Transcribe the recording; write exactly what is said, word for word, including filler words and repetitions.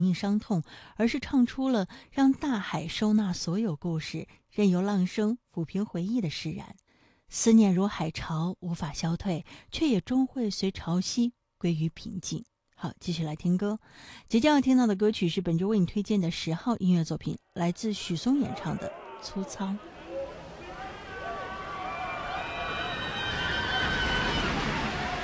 应伤痛，而是唱出了让大海收纳所有故事，任由浪声抚平回忆的释然。思念如海潮，无法消退，却也终会随潮汐归于平静。好，继续来听歌。即将要听到的歌曲是本周为你推荐的十号音乐作品，来自许嵩演唱的《粗糙》。